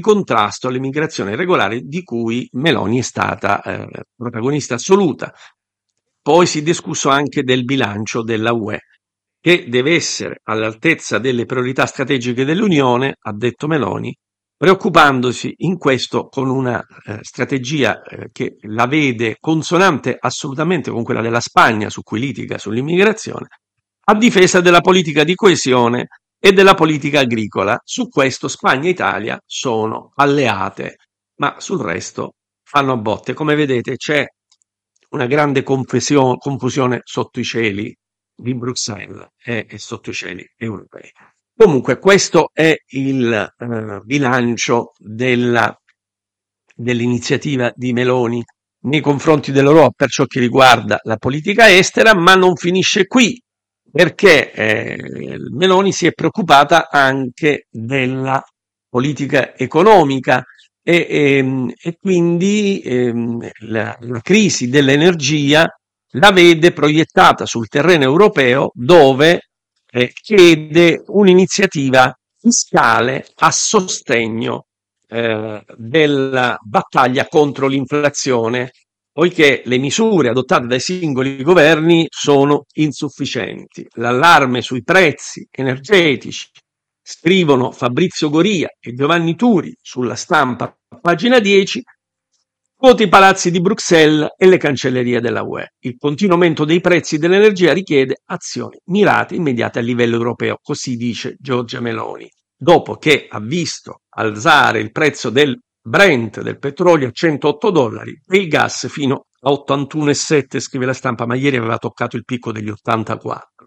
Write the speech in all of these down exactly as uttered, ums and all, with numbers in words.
contrasto all'immigrazione irregolare di cui Meloni è stata eh, protagonista assoluta. Poi si è discusso anche del bilancio della U E, che deve essere all'altezza delle priorità strategiche dell'Unione, ha detto Meloni, preoccupandosi in questo con una eh, strategia eh, che la vede consonante assolutamente con quella della Spagna, su cui litiga sull'immigrazione, a difesa della politica di coesione e della politica agricola. Su questo Spagna e Italia sono alleate, ma sul resto fanno a botte. Come vedete c'è una grande confusio- confusione sotto i cieli di Bruxelles e, e sotto i cieli europei. Comunque questo è il eh, bilancio della, dell'iniziativa di Meloni nei confronti dell'Europa per ciò che riguarda la politica estera, ma non finisce qui, perché eh, Meloni si è preoccupata anche della politica economica e, e, e quindi ehm, la, la crisi dell'energia la vede proiettata sul terreno europeo, dove eh, chiede un'iniziativa fiscale a sostegno eh, della battaglia contro l'inflazione, poiché le misure adottate dai singoli governi sono insufficienti. L'allarme sui prezzi energetici, scrivono Fabrizio Goria e Giovanni Turi sulla Stampa, pagina dieci, quote i palazzi di Bruxelles e le cancellerie della U E. Il continuo aumento dei prezzi dell'energia richiede azioni mirate immediate a livello europeo, così dice Giorgia Meloni, dopo che ha visto alzare il prezzo del Brent, del petrolio, a centootto dollari e il gas fino a ottantuno virgola sette, scrive la Stampa, ma ieri aveva toccato il picco degli ottantaquattro.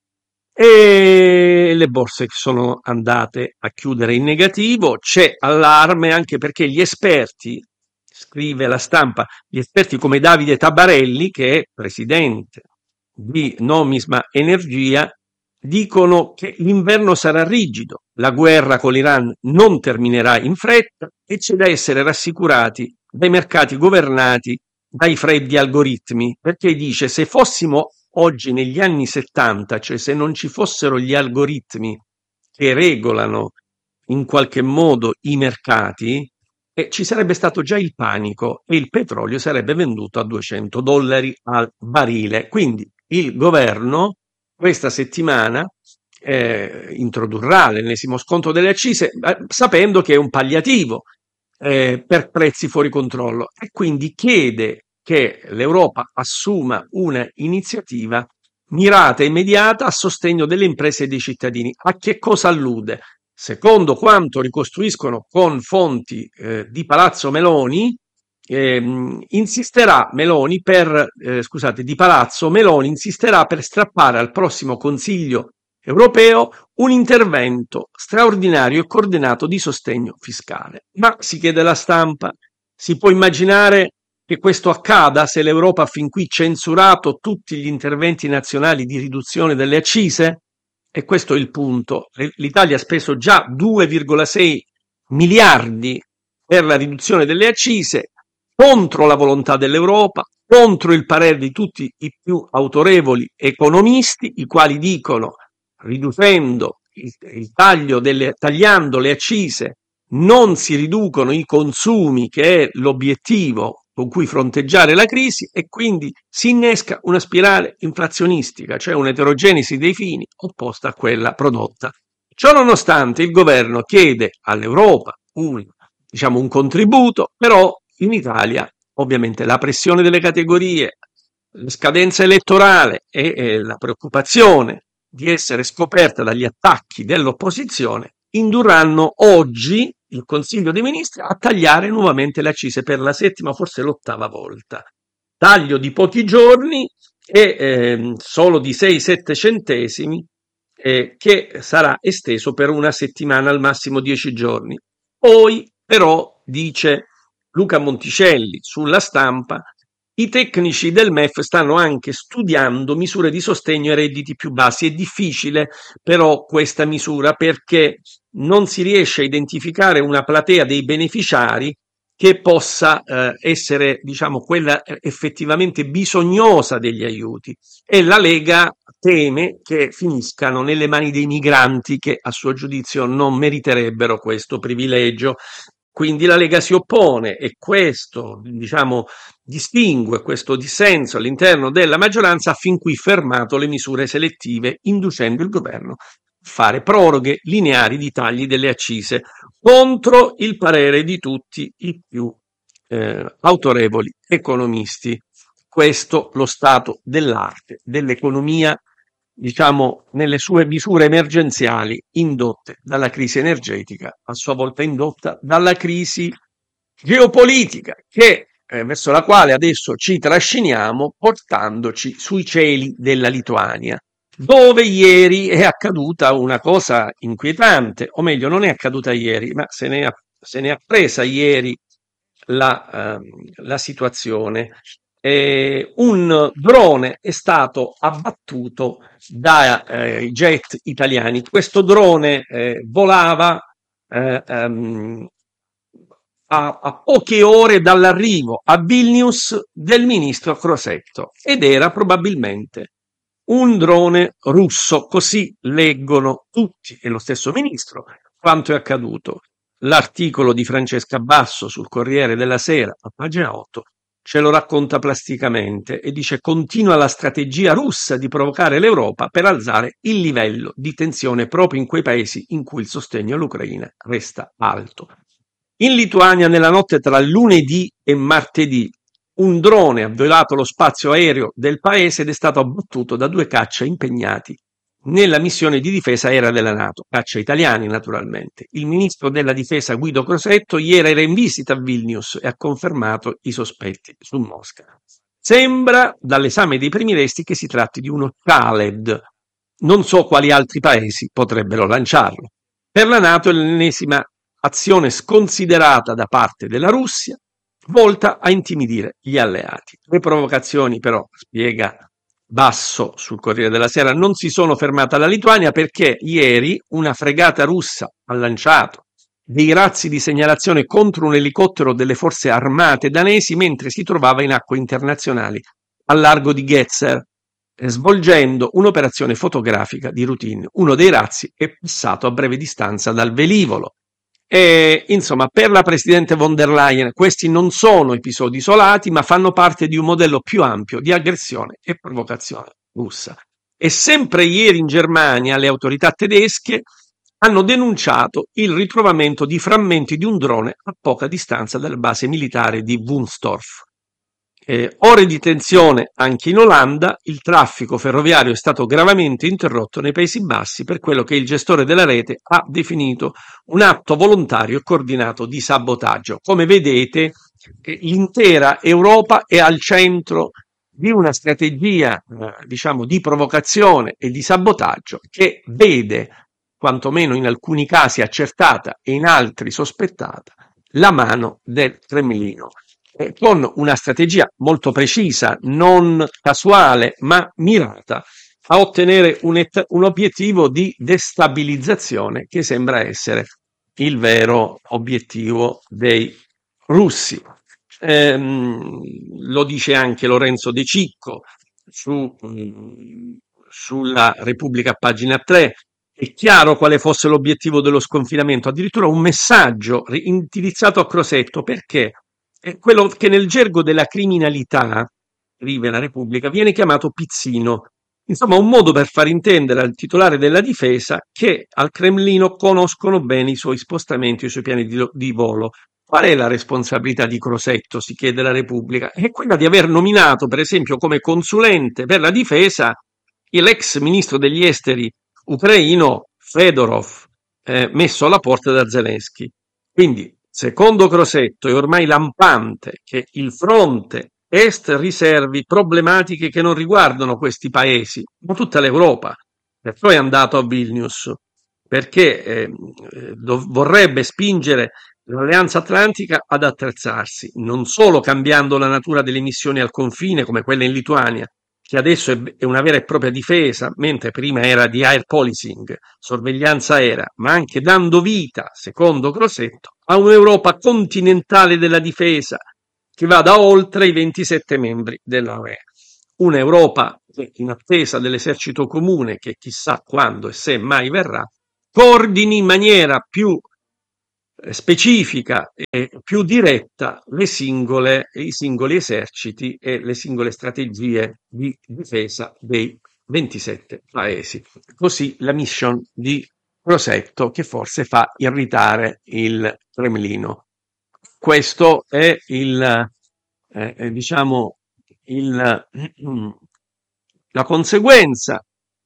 E le borse sono andate a chiudere in negativo. C'è allarme anche perché gli esperti, scrive la Stampa, gli esperti come Davide Tabarelli, che è presidente di Nomisma Energia, dicono che l'inverno sarà rigido, la guerra con l'Iran non terminerà in fretta e c'è da essere rassicurati dai mercati governati dai freddi algoritmi, perché dice: se fossimo oggi negli anni settanta, cioè se non ci fossero gli algoritmi che regolano in qualche modo i mercati, eh, ci sarebbe stato già il panico e il petrolio sarebbe venduto a duecento dollari al barile. Quindi il governo questa settimana eh, introdurrà l'ennesimo sconto delle accise, eh, sapendo che è un palliativo eh, per prezzi fuori controllo, e quindi chiede che l'Europa assuma una iniziativa mirata e immediata a sostegno delle imprese e dei cittadini. A che cosa allude? Secondo quanto ricostruiscono con fonti eh, di Palazzo Meloni, ehm, insisterà Meloni per, eh, scusate, di Palazzo Meloni insisterà per strappare al prossimo Consiglio europeo un intervento straordinario e coordinato di sostegno fiscale. Ma, si chiede la Stampa, si può immaginare che questo accada se l'Europa ha fin qui censurato tutti gli interventi nazionali di riduzione delle accise? E questo è il punto. L'Italia ha speso già due virgola sei miliardi per la riduzione delle accise, contro la volontà dell'Europa, contro il parere di tutti i più autorevoli economisti, i quali dicono: riducendo il, il taglio delle, tagliando le accise non si riducono i consumi, che è l'obiettivo con cui fronteggiare la crisi, e quindi si innesca una spirale inflazionistica, cioè un'eterogenesi dei fini opposta a quella prodotta. Ciò nonostante, il governo chiede all'Europa un, diciamo, un contributo, però in Italia ovviamente la pressione delle categorie, la scadenza elettorale e, e la preoccupazione di essere scoperta dagli attacchi dell'opposizione indurranno oggi il Consiglio dei Ministri a tagliare nuovamente le accise per la settima, forse l'ottava volta. Taglio di pochi giorni e eh, solo di sei sette centesimi, eh, che sarà esteso per una settimana, al massimo dieci giorni. Poi però, dice Luca Monticelli sulla Stampa, i tecnici del M E F stanno anche studiando misure di sostegno ai redditi più bassi. È difficile però questa misura, perché non si riesce a identificare una platea dei beneficiari che possa eh, essere, diciamo, quella effettivamente bisognosa degli aiuti, e la Lega teme che finiscano nelle mani dei migranti, che a suo giudizio non meriterebbero questo privilegio. Quindi la Lega si oppone e questo, diciamo, distingue questo dissenso all'interno della maggioranza ha fin qui fermato le misure selettive, inducendo il governo a fare proroghe lineari di tagli delle accise contro il parere di tutti i più eh, autorevoli economisti. Questo lo stato dell'arte dell'economia, diciamo, nelle sue misure emergenziali indotte dalla crisi energetica, a sua volta indotta dalla crisi geopolitica, che, eh, verso la quale adesso ci trasciniamo portandoci sui cieli della Lituania, dove ieri è accaduta una cosa inquietante, o meglio, non è accaduta ieri, ma se ne è, se ne è presa ieri la, eh, la situazione. Eh, un drone è stato abbattuto dai eh, jet italiani. Questo drone eh, volava eh, ehm, a, a poche ore dall'arrivo a Vilnius del ministro Crosetto ed era probabilmente un drone russo, così leggono tutti e lo stesso ministro quanto è accaduto. L'articolo di Francesca Basso sul Corriere della Sera, a pagina otto, ce lo racconta plasticamente e dice: continua la strategia russa di provocare l'Europa per alzare il livello di tensione proprio in quei paesi in cui il sostegno all'Ucraina resta alto. In Lituania, nella notte tra lunedì e martedì, un drone ha violato lo spazio aereo del paese ed è stato abbattuto da due caccia impegnati nella missione di difesa aerea della NATO, caccia italiani naturalmente. Il ministro della difesa Guido Crosetto ieri era in visita a Vilnius e ha confermato i sospetti su Mosca. Sembra, dall'esame dei primi resti, che si tratti di uno Khaled. Non so quali altri paesi potrebbero lanciarlo. Per la NATO è l'ennesima azione sconsiderata da parte della Russia, volta a intimidire gli alleati. Le provocazioni, però, spiega Basso sul Corriere della Sera, non si sono fermate alla Lituania perché ieri una fregata russa ha lanciato dei razzi di segnalazione contro un elicottero delle forze armate danesi mentre si trovava in acque internazionali al largo di Getzer, svolgendo un'operazione fotografica di routine. Uno dei razzi è passato a breve distanza dal velivolo. E, insomma, per la presidente von der Leyen questi non sono episodi isolati, ma fanno parte di un modello più ampio di aggressione e provocazione russa. E sempre ieri in Germania le autorità tedesche hanno denunciato il ritrovamento di frammenti di un drone a poca distanza dalla base militare di Wunstorf. Eh, ore di tensione anche in Olanda, il traffico ferroviario è stato gravemente interrotto nei Paesi Bassi per quello che il gestore della rete ha definito un atto volontario e coordinato di sabotaggio. Come vedete, eh, l'intera Europa è al centro di una strategia, eh, diciamo, di provocazione e di sabotaggio che vede, quantomeno in alcuni casi accertata e in altri sospettata, la mano del Cremlino, con una strategia molto precisa, non casuale, ma mirata a ottenere un, et- un obiettivo di destabilizzazione che sembra essere il vero obiettivo dei russi. Ehm, lo dice anche Lorenzo De Cicco su, mh, sulla Repubblica, pagina tre. È chiaro quale fosse l'obiettivo dello sconfinamento, addirittura un messaggio indirizzato a Crosetto, perché è quello che nel gergo della criminalità, scrive la Repubblica, viene chiamato pizzino. Insomma, un modo per far intendere al titolare della difesa che al Cremlino conoscono bene i suoi spostamenti, i suoi piani di, di volo. Qual è la responsabilità di Crosetto, si chiede la Repubblica? È quella di aver nominato, per esempio, come consulente per la difesa l'ex ministro degli esteri ucraino Fedorov, eh, messo alla porta da Zelensky. Quindi, secondo Crosetto, è ormai lampante che il fronte est riservi problematiche che non riguardano questi paesi, ma tutta l'Europa. Perciò è andato a Vilnius, perché eh, dov- vorrebbe spingere l'Alleanza Atlantica ad attrezzarsi, non solo cambiando la natura delle missioni al confine, come quella in Lituania, che adesso è una vera e propria difesa, mentre prima era di air policing, sorveglianza aerea, ma anche dando vita, secondo Crosetto, a un'Europa continentale della difesa che vada oltre i ventisette membri della U E. Un'Europa che, in attesa dell'esercito comune, che chissà quando e se mai verrà, coordini in maniera più specifica e più diretta le singole, i singoli eserciti e le singole strategie di difesa dei ventisette paesi. Così la mission di Crosetto, che forse fa irritare il Cremlino. Questo è il, eh, diciamo, il, la conseguenza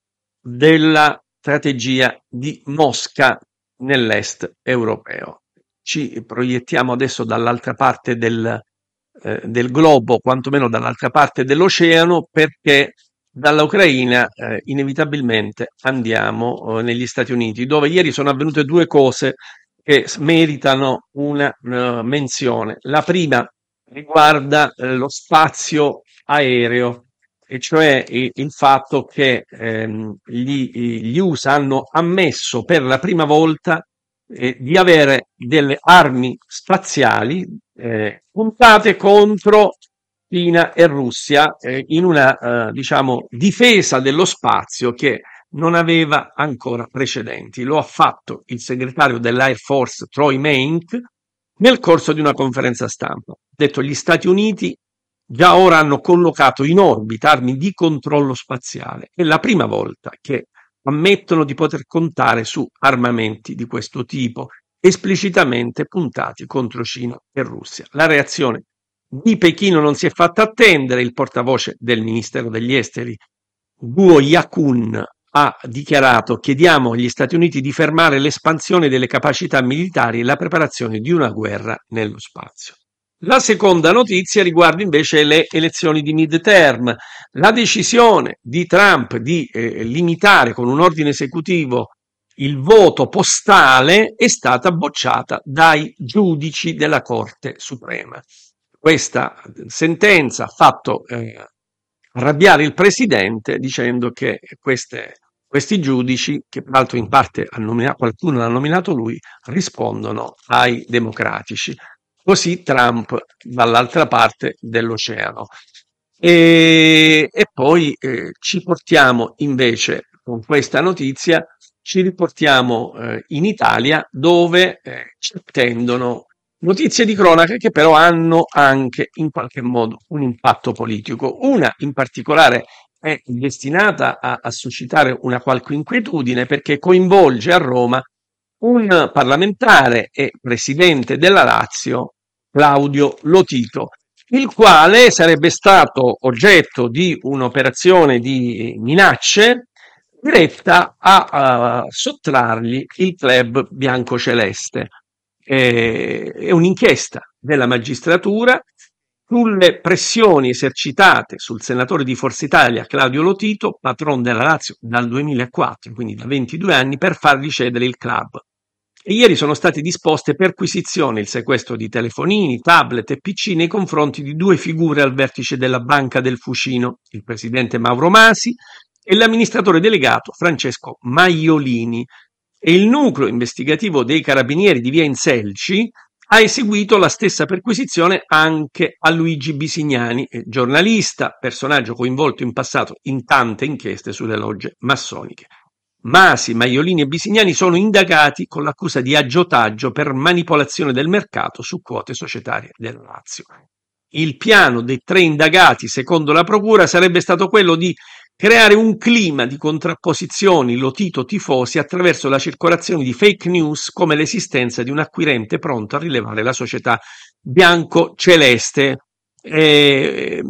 della strategia di Mosca nell'est europeo. Ci proiettiamo adesso dall'altra parte del, eh, del globo, quantomeno dall'altra parte dell'oceano, perché dalla Ucraina eh, inevitabilmente andiamo eh, negli Stati Uniti, dove ieri sono avvenute due cose che meritano una uh, menzione. La prima riguarda eh, lo spazio aereo, e cioè il, il fatto che ehm, gli, gli U S A hanno ammesso per la prima volta eh, di avere delle armi spaziali eh, puntate contro Cina e Russia eh, in una eh, diciamo difesa dello spazio che non aveva ancora precedenti. Lo ha fatto il segretario dell'Air Force Troy Maink nel corso di una conferenza stampa. Ha detto: gli Stati Uniti già ora hanno collocato in orbita armi di controllo spaziale. È la prima volta che ammettono di poter contare su armamenti di questo tipo, esplicitamente puntati contro Cina e Russia. La reazione di Pechino non si è fatta attendere. Il portavoce del Ministero degli Esteri, Guo Yakun, ha dichiarato: chiediamo agli Stati Uniti di fermare l'espansione delle capacità militari e la preparazione di una guerra nello spazio. La seconda notizia riguarda invece le elezioni di midterm. La decisione di Trump di eh, limitare con un ordine esecutivo il voto postale è stata bocciata dai giudici della Corte Suprema. Questa sentenza ha fatto eh, arrabbiare il presidente, dicendo che queste, questi giudici, che peraltro in parte ha nominato, qualcuno l'ha nominato lui, rispondono ai democratici. Così Trump dall'altra parte dell'oceano. E, e poi eh, ci portiamo invece con questa notizia, ci riportiamo eh, in Italia, dove eh, ci attendono notizie di cronaca che però hanno anche in qualche modo un impatto politico. Una in particolare è destinata a, a suscitare una qualche inquietudine, perché coinvolge a Roma un parlamentare e presidente della Lazio, Claudio Lotito, il quale sarebbe stato oggetto di un'operazione di minacce diretta a, a sottrargli il club biancoceleste. Eh, è un'inchiesta della magistratura sulle pressioni esercitate sul senatore di Forza Italia Claudio Lotito, patron della Lazio dal duemilaquattro, quindi da ventidue anni, per fargli cedere il club. E ieri sono state disposte perquisizioni, il sequestro di telefonini, tablet e P C nei confronti di due figure al vertice della Banca del Fucino, il presidente Mauro Masi e l'amministratore delegato Francesco Maiolini. E il nucleo investigativo dei carabinieri di via Inselci ha eseguito la stessa perquisizione anche a Luigi Bisignani, giornalista, personaggio coinvolto in passato in tante inchieste sulle logge massoniche. Masi, Maiolini e Bisignani sono indagati con l'accusa di aggiotaggio per manipolazione del mercato su quote societarie del Lazio. Il piano dei tre indagati, secondo la procura, sarebbe stato quello di creare un clima di contrapposizioni Lotito-tifosi attraverso la circolazione di fake news, come l'esistenza di un acquirente pronto a rilevare la società bianco-celeste. E,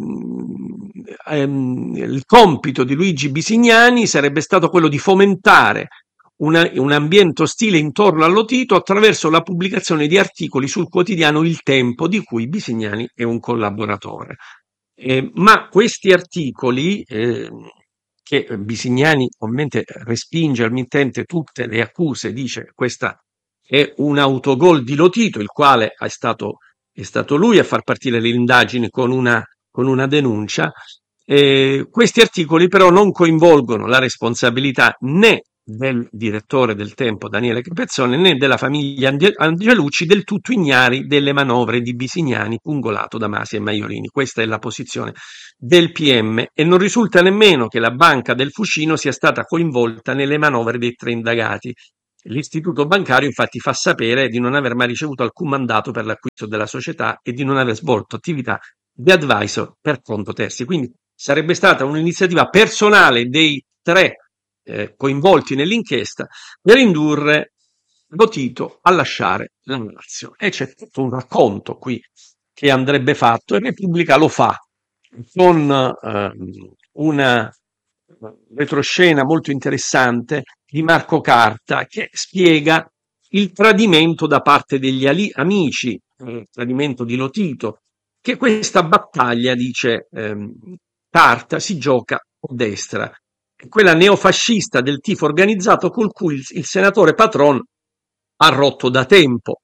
ehm, il compito di Luigi Bisignani sarebbe stato quello di fomentare una, un ambiente ostile intorno a Lotito attraverso la pubblicazione di articoli sul quotidiano Il Tempo, di cui Bisignani è un collaboratore. Eh, ma questi articoli, eh, che Bisignani ovviamente respinge al mittente tutte le accuse, dice che questa è un autogol di Lotito, il quale è stato, è stato lui a far partire le indagini con una, con una denuncia. Eh, questi articoli però non coinvolgono la responsabilità né del direttore del Tempo Daniele Capezzone né della famiglia Angelucci, del tutto ignari delle manovre di Bisignani pungolato da Masi e Maiolini. Questa è la posizione del P M, e non risulta nemmeno che la Banca del Fucino sia stata coinvolta nelle manovre dei tre indagati. L'istituto bancario infatti fa sapere di non aver mai ricevuto alcun mandato per l'acquisto della società e di non aver svolto attività di advisor per conto terzi. Quindi sarebbe stata un'iniziativa personale dei tre eh, coinvolti nell'inchiesta per indurre Lotito a lasciare la Lazio. E c'è tutto un racconto qui che andrebbe fatto e Repubblica lo fa con eh, una retroscena molto interessante di Marco Carta che spiega il tradimento da parte degli ali- amici, il tradimento di Lotito, che questa battaglia, dice ehm, Carta, si gioca a destra, quella neofascista del tifo organizzato col cui il, il senatore Patron ha rotto da tempo.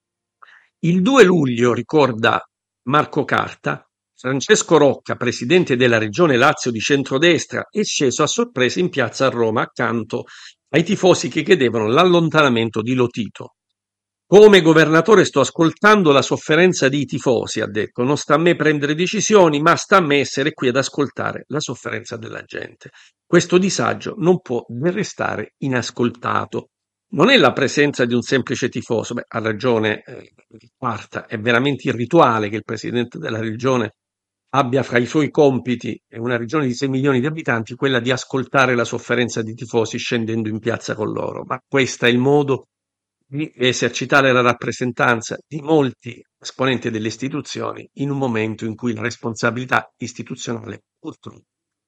Il due luglio, ricorda Marco Carta, Francesco Rocca, presidente della regione Lazio di centrodestra, è sceso a sorpresa in piazza a Roma accanto ai tifosi che chiedevano l'allontanamento di Lotito. Come governatore sto ascoltando la sofferenza dei tifosi, ha detto. Non sta a me prendere decisioni, ma sta a me essere qui ad ascoltare la sofferenza della gente. Questo disagio non può restare inascoltato. Non è la presenza di un semplice tifoso, beh, ha ragione eh, Quarta, è veramente irrituale che il presidente della regione abbia fra i suoi compiti, in una regione di sei milioni di abitanti, quella di ascoltare la sofferenza di tifosi scendendo in piazza con loro. Ma questo è il modo di esercitare la rappresentanza di molti esponenti delle istituzioni in un momento in cui la responsabilità istituzionale purtroppo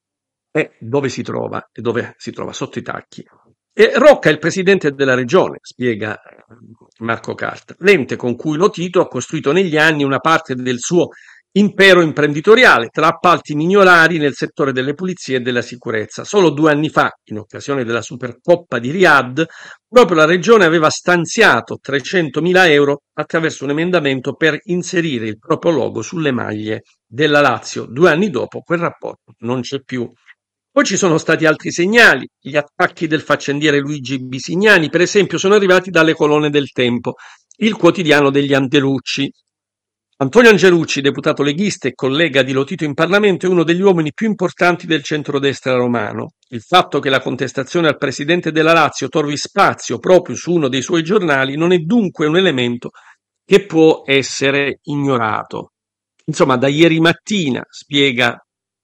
è dove si trova e dove si trova sotto i tacchi. E Rocca è il presidente della regione, spiega Marco Carta, l'ente con cui Lotito ha costruito negli anni una parte del suo impero imprenditoriale tra appalti migliorari nel settore delle pulizie e della sicurezza. Solo due anni fa, in occasione della Supercoppa di Riyadh, proprio la regione aveva stanziato trecentomila euro attraverso un emendamento per inserire il proprio logo sulle maglie della Lazio. Due anni dopo quel rapporto non c'è più. Poi ci sono stati altri segnali. Gli attacchi del faccendiere Luigi Bisignani, per esempio, sono arrivati dalle colonne del Tempo, il quotidiano degli Angelucci. Antonio Angelucci, deputato leghista e collega di Lotito in Parlamento, è uno degli uomini più importanti del centrodestra romano. Il fatto che la contestazione al presidente della Lazio trovi spazio proprio su uno dei suoi giornali non è dunque un elemento che può essere ignorato. Insomma, da ieri mattina, spiega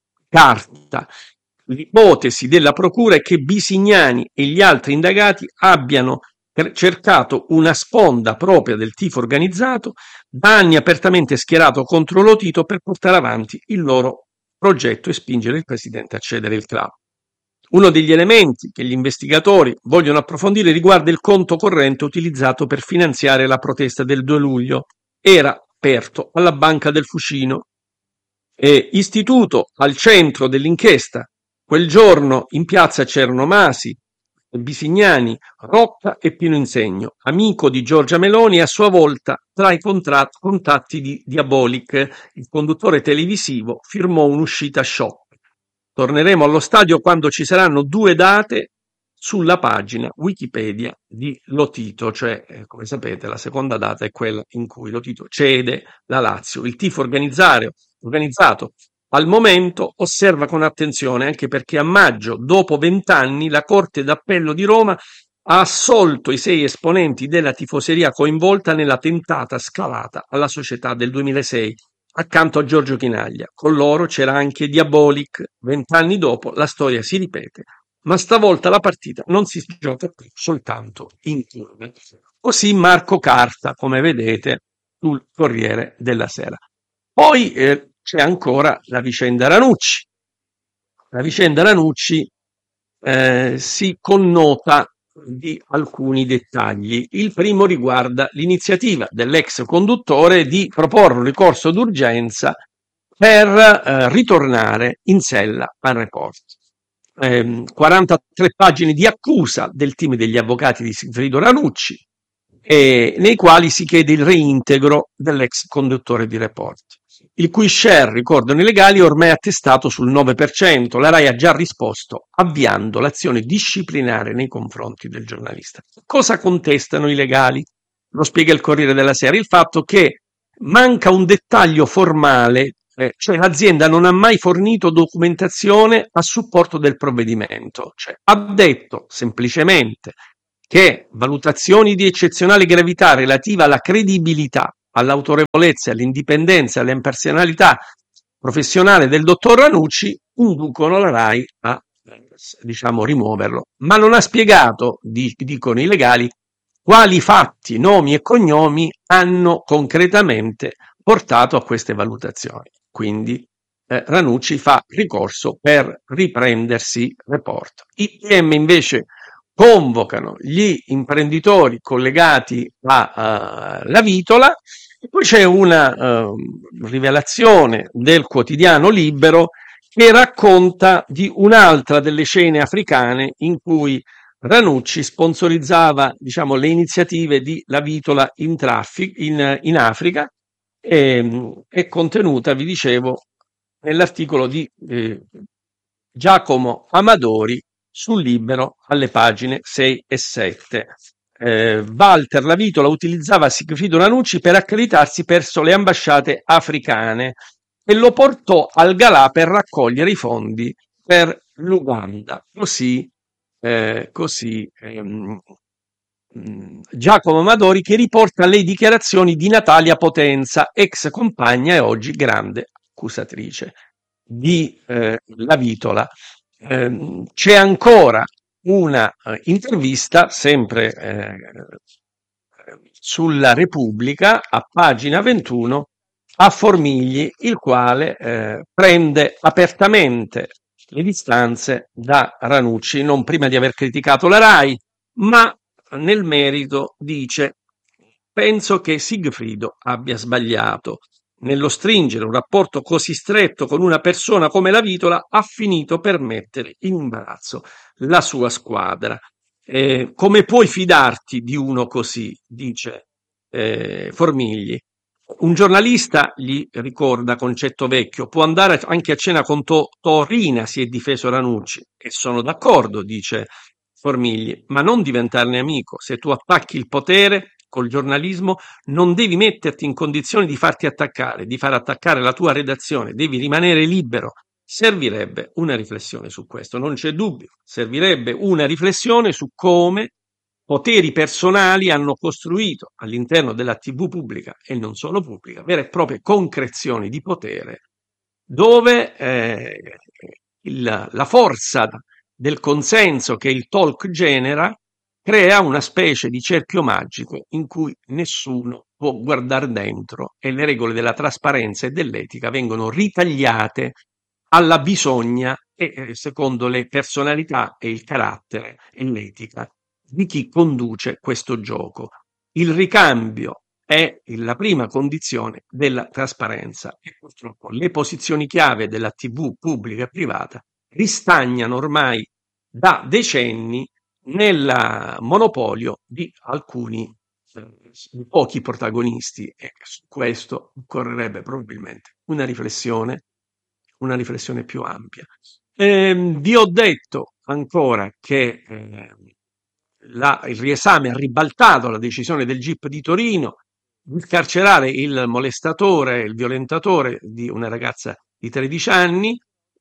Carta, l'ipotesi della procura è che Bisignani e gli altri indagati abbiano cercato una sponda propria del tifo organizzato, da anni apertamente schierato contro Lotito per portare avanti il loro progetto e spingere il presidente a cedere il club. Uno degli elementi che gli investigatori vogliono approfondire riguarda il conto corrente utilizzato per finanziare la protesta del due luglio. Era aperto alla Banca del Fucino, eh, istituto al centro dell'inchiesta. Quel giorno in piazza c'erano Masi, Bisignani, Rocca e Pino Insegno, amico di Giorgia Meloni e a sua volta tra i contrat- contatti di Diabolic. Il conduttore televisivo firmò un'uscita shock. Torneremo allo stadio quando ci saranno due date sulla pagina Wikipedia di Lotito, cioè eh, come sapete la seconda data è quella in cui Lotito cede la Lazio. Il tifo organizzato al momento osserva con attenzione anche perché a maggio, dopo vent'anni, la Corte d'Appello di Roma ha assolto i sei esponenti della tifoseria coinvolta nella tentata scalata alla società del duemilasei accanto a Giorgio Chinaglia. Con loro c'era anche Diabolic. Vent'anni dopo la storia si ripete, ma stavolta la partita non si gioca più soltanto in curve. Così Marco Carta, come vedete, sul Corriere della Sera. Poi eh, c'è ancora la vicenda Ranucci. La vicenda Ranucci eh, si connota di alcuni dettagli. Il primo riguarda l'iniziativa dell'ex conduttore di proporre un ricorso d'urgenza per eh, ritornare in sella al report. Eh, quarantatré pagine di accusa del team degli avvocati di Sigfrido Ranucci, eh, nei quali si chiede il reintegro dell'ex conduttore di report, il cui share, ricordano i legali, è ormai attestato sul nove per cento. La RAI ha già risposto avviando l'azione disciplinare nei confronti del giornalista. Cosa contestano i legali? Lo spiega il Corriere della Sera, il fatto che manca un dettaglio formale, eh, cioè l'azienda non ha mai fornito documentazione a supporto del provvedimento, cioè ha detto semplicemente che valutazioni di eccezionale gravità relativa alla credibilità, all'autorevolezza, all'indipendenza e all'imparzialità professionale del dottor Ranucci inducono la RAI a, diciamo, rimuoverlo. Ma non ha spiegato, dicono i legali, quali fatti, nomi e cognomi hanno concretamente portato a queste valutazioni. Quindi eh, Ranucci fa ricorso per riprendersi Report. I P M invece convocano gli imprenditori collegati alla uh, Vitola, e poi c'è una uh, rivelazione del quotidiano Libero che racconta di un'altra delle scene africane in cui Ranucci sponsorizzava, diciamo, le iniziative di La Vitola in, traffic, in, in Africa, e è contenuta, vi dicevo, nell'articolo di eh, Giacomo Amadori sul Libero alle pagine sei e sette. Eh, Walter La Vitola utilizzava Sigfrido Ranucci per accreditarsi presso le ambasciate africane e lo portò al Galà per raccogliere i fondi per l'Uganda. Così, eh, così ehm, Giacomo Amadori, che riporta le dichiarazioni di Natalia Potenza, ex compagna e oggi grande accusatrice di eh, La Vitola. Eh, c'è ancora una eh, intervista, sempre eh, sulla Repubblica, a pagina ventuno, a Formigli, il quale eh, prende apertamente le distanze da Ranucci, non prima di aver criticato la RAI, ma nel merito dice: penso che Sigfrido abbia sbagliato. Nello stringere un rapporto così stretto con una persona come La Vitola ha finito per mettere in imbarazzo la sua squadra. Eh, come puoi fidarti di uno così? Dice eh, Formigli. Un giornalista, gli ricorda Concetto Vecchio, può andare anche a cena con to- Torrina, si è difeso Ranucci. E sono d'accordo, dice Formigli, ma non diventarne amico. Se tu attacchi il potere col giornalismo, non devi metterti in condizione di farti attaccare, di far attaccare la tua redazione, devi rimanere libero. Servirebbe una riflessione su questo, non c'è dubbio, servirebbe una riflessione su come poteri personali hanno costruito all'interno della tivù pubblica e non solo pubblica vere e proprie concrezioni di potere, dove eh, il, la forza del consenso che il talk genera crea una specie di cerchio magico in cui nessuno può guardare dentro e le regole della trasparenza e dell'etica vengono ritagliate alla bisogna e secondo le personalità e il carattere e l'etica di chi conduce questo gioco. Il ricambio è la prima condizione della trasparenza e purtroppo le posizioni chiave della tivù pubblica e privata ristagnano ormai da decenni nel monopolio di alcuni eh, pochi protagonisti, e su questo occorrerebbe probabilmente una riflessione, una riflessione più ampia. Eh, vi ho detto ancora che eh, la, il riesame ha ribaltato la decisione del G I P di Torino di scarcerare il molestatore, il violentatore di una ragazza di tredici anni,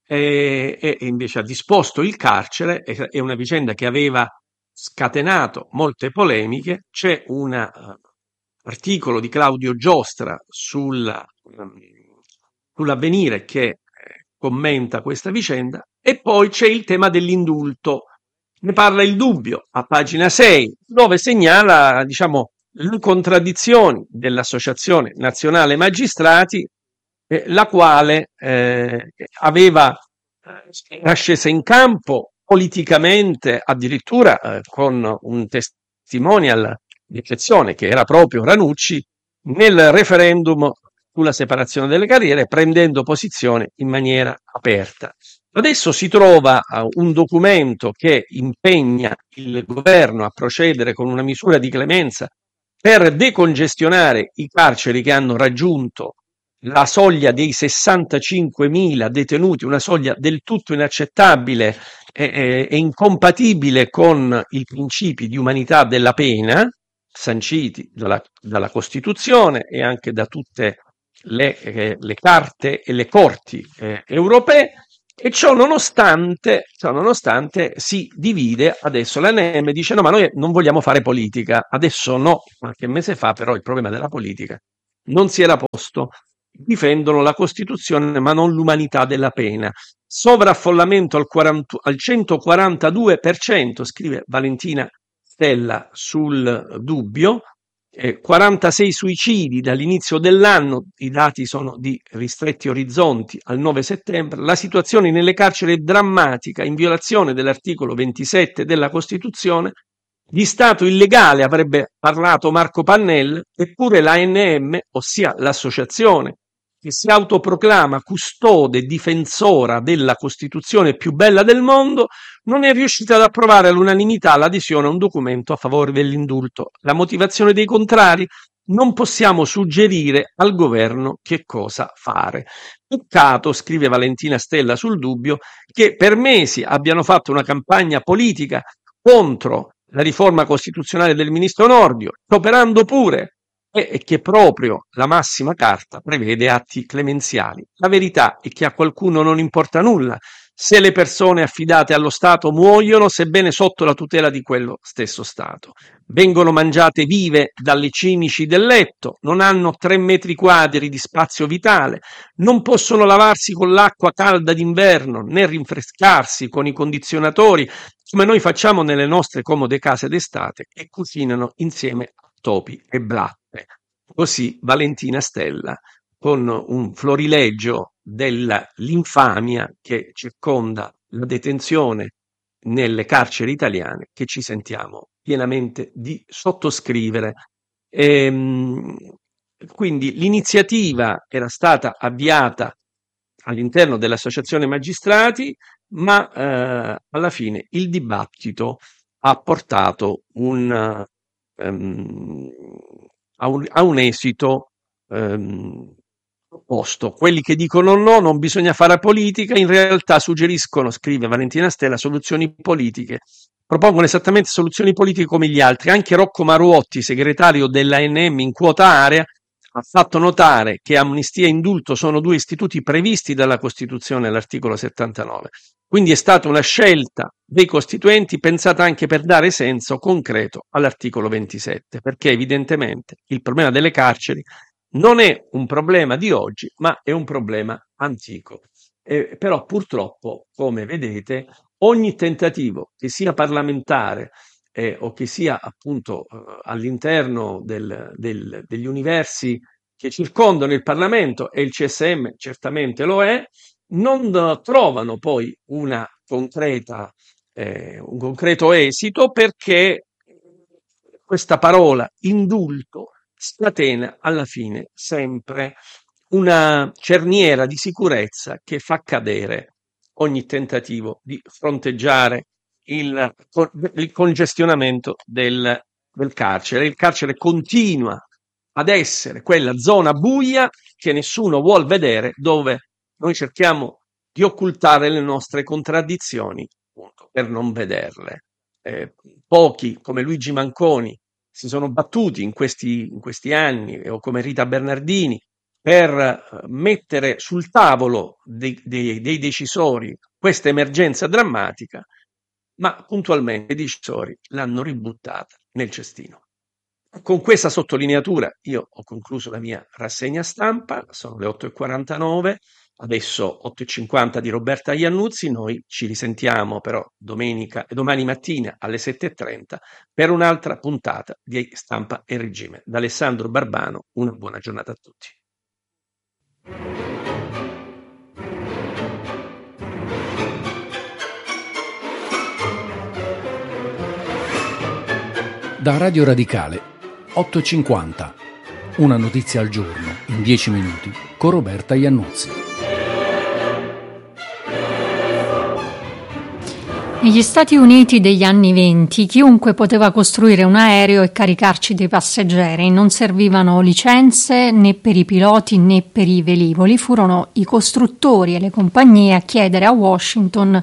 e, e invece ha disposto il carcere. È una vicenda che aveva scatenato molte polemiche. C'è un uh, articolo di Claudio Giostra sul, um, sull'Avvenire che eh, commenta questa vicenda, e poi c'è il tema dell'indulto. Ne parla Il Dubbio a pagina sei, dove segnala, diciamo, le contraddizioni dell'Associazione Nazionale Magistrati, eh, la quale eh, aveva eh, era scesa in campo politicamente, addirittura eh, con un testimonial di eccezione che era proprio Ranucci, nel referendum sulla separazione delle carriere, prendendo posizione in maniera aperta. Adesso si trova uh, un documento che impegna il governo a procedere con una misura di clemenza per decongestionare i carceri che hanno raggiunto la soglia dei sessantacinquemila detenuti, una soglia del tutto inaccettabile e, e, e incompatibile con i principi di umanità della pena sanciti dalla, dalla Costituzione e anche da tutte le, eh, le carte e le corti eh, europee. E ciò nonostante, ciò nonostante si divide adesso. L'A N M dice no, ma noi non vogliamo fare politica. Adesso no, qualche mese fa però il problema della politica non si era posto. Difendono la Costituzione ma non l'umanità della pena. Sovraffollamento al, quaranta, al centoquarantadue per cento, scrive Valentina Stella sul Dubbio. Eh, quarantasei suicidi dall'inizio dell'anno, i dati sono di ristretti orizzonti al nove settembre, la situazione nelle carceri è drammatica, in violazione dell'articolo ventisette della Costituzione, di stato illegale avrebbe parlato Marco Pannella, eppure l'A N M, ossia l'associazione che si autoproclama custode e difensora della Costituzione più bella del mondo, non è riuscita ad approvare all'unanimità l'adesione a un documento a favore dell'indulto. La motivazione dei contrari? Non possiamo suggerire al governo che cosa fare. Peccato, scrive Valentina Stella sul Dubbio, che per mesi abbiano fatto una campagna politica contro la riforma costituzionale del ministro Nordio, operando pure e che proprio la massima carta prevede atti clemenziali. La verità è che a qualcuno non importa nulla se le persone affidate allo Stato muoiono, sebbene sotto la tutela di quello stesso Stato. Vengono mangiate vive dalle cimici del letto, non hanno tre metri quadri di spazio vitale, non possono lavarsi con l'acqua calda d'inverno né rinfrescarsi con i condizionatori come noi facciamo nelle nostre comode case d'estate, e cucinano insieme a topi e blatte. Così Valentina Stella, con un florilegio dell'infamia che circonda la detenzione nelle carceri italiane, che ci sentiamo pienamente di sottoscrivere. Ehm, quindi l'iniziativa era stata avviata all'interno dell'Associazione Magistrati, ma eh, alla fine il dibattito ha portato un, um, a, un a un esito um, opposto. Quelli che dicono no, non bisogna fare politica, in realtà suggeriscono, scrive Valentina Stella, soluzioni politiche. Propongono esattamente soluzioni politiche come gli altri. Anche Rocco Maruotti, segretario dell'A N M in quota area, ha fatto notare che amnistia e indulto sono due istituti previsti dalla Costituzione all'articolo settantanove. Quindi è stata una scelta dei costituenti pensata anche per dare senso concreto all'articolo ventisette, perché evidentemente il problema delle carceri non è un problema di oggi, ma è un problema antico. Eh, però purtroppo, come vedete, ogni tentativo, che sia parlamentare eh, o che sia appunto eh, all'interno del, del, degli universi che circondano il Parlamento, e il C S M certamente lo è, non uh, trovano poi una concreta, eh, un concreto esito, perché questa parola indulto scatena alla fine sempre una cerniera di sicurezza che fa cadere ogni tentativo di fronteggiare il, il congestionamento del, del carcere. Il carcere continua ad essere quella zona buia che nessuno vuol vedere, dove noi cerchiamo di occultare le nostre contraddizioni appunto, per non vederle. Eh, pochi come Luigi Manconi si sono battuti in questi, in questi anni, o come Rita Bernardini, per mettere sul tavolo dei, dei, dei decisori questa emergenza drammatica, ma puntualmente i decisori l'hanno ributtata nel cestino. Con questa sottolineatura io ho concluso la mia rassegna stampa, sono le otto e quarantanove, adesso otto e cinquanta di Roberta Iannuzzi, noi ci risentiamo però domenica e domani mattina alle sette e trenta per un'altra puntata di Stampa e Regime. Da Alessandro Barbano, una buona giornata a tutti. Da Radio Radicale otto e cinquanta, una notizia al giorno in dieci minuti con Roberta Iannuzzi. Negli Stati Uniti degli anni venti chiunque poteva costruire un aereo e caricarci dei passeggeri, non servivano licenze né per i piloti né per i velivoli, furono i costruttori e le compagnie a chiedere a Washington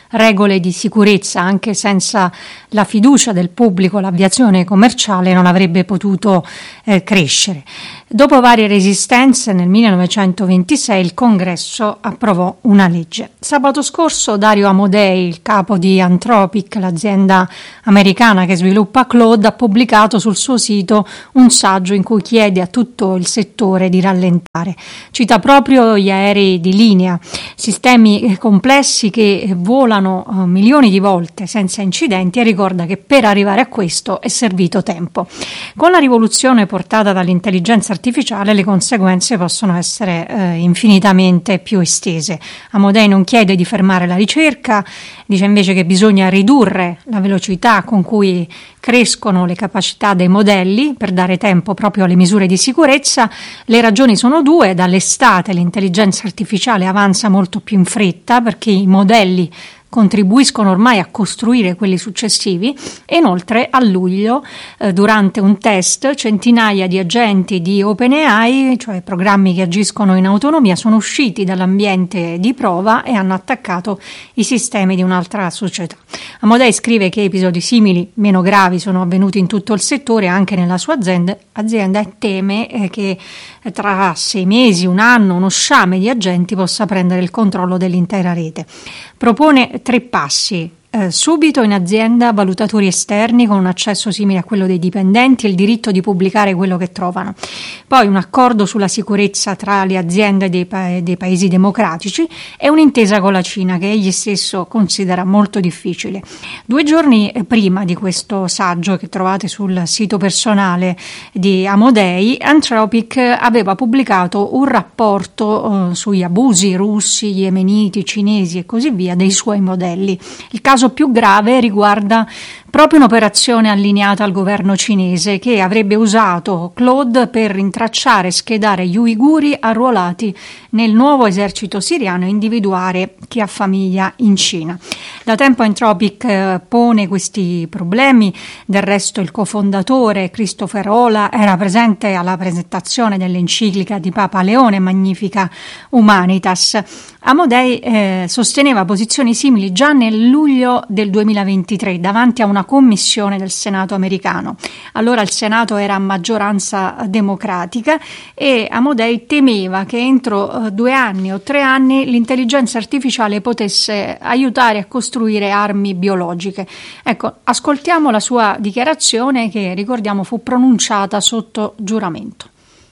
regole di sicurezza. Anche senza la fiducia del pubblico l'aviazione commerciale non avrebbe potuto eh, crescere. Dopo varie resistenze, nel millenovecentoventisei il Congresso approvò una legge. Sabato scorso Dario Amodei, il capo di Anthropic, l'azienda americana che sviluppa Claude, ha pubblicato sul suo sito un saggio in cui chiede a tutto il settore di rallentare. Cita proprio gli aerei di linea, sistemi complessi che volano uh, milioni di volte senza incidenti, e ricorda che per arrivare a questo è servito tempo. Con la rivoluzione portata dall'intelligenza artificiale le conseguenze possono essere eh, infinitamente più estese. Amodei non chiede di fermare la ricerca, dice invece che bisogna ridurre la velocità con cui crescono le capacità dei modelli per dare tempo proprio alle misure di sicurezza. Le ragioni sono due: dall'estate l'intelligenza artificiale avanza molto più in fretta perché i modelli contribuiscono ormai a costruire quelli successivi, e inoltre a luglio eh, durante un test centinaia di agenti di OpenAI, cioè programmi che agiscono in autonomia, sono usciti dall'ambiente di prova e hanno attaccato i sistemi di un'altra società. Amodei scrive che episodi simili, meno gravi, sono avvenuti in tutto il settore, anche nella sua azienda, azienda e teme eh, che tra sei mesi, un anno, uno sciame di agenti possa prendere il controllo dell'intera rete. Propone tre passi. Eh, subito in azienda valutatori esterni con un accesso simile a quello dei dipendenti e il diritto di pubblicare quello che trovano. Poi un accordo sulla sicurezza tra le aziende dei, pa- dei paesi democratici e un'intesa con la Cina che egli stesso considera molto difficile. Due giorni prima di questo saggio, che trovate sul sito personale di Amodei, Anthropic aveva pubblicato un rapporto eh, sugli abusi russi, yemeniti, cinesi e così via dei suoi modelli. Il caso più grave riguarda proprio un'operazione allineata al governo cinese che avrebbe usato Claude per rintracciare e schedare gli uiguri arruolati nel nuovo esercito siriano e individuare chi ha famiglia in Cina. Da tempo Anthropic eh, pone questi problemi, del resto il cofondatore Christopher Olah era presente alla presentazione dell'enciclica di Papa Leone, Magnifica Humanitas. Amodei eh, sosteneva posizioni simili già nel luglio del duemilaventitré davanti a una commissione del Senato americano. Allora il Senato era a maggioranza democratica e Amodei temeva che entro eh, due anni o tre anni l'intelligenza artificiale potesse aiutare a costruire armi biologiche. Ecco, ascoltiamo la sua dichiarazione che, ricordiamo, fu pronunciata sotto giuramento.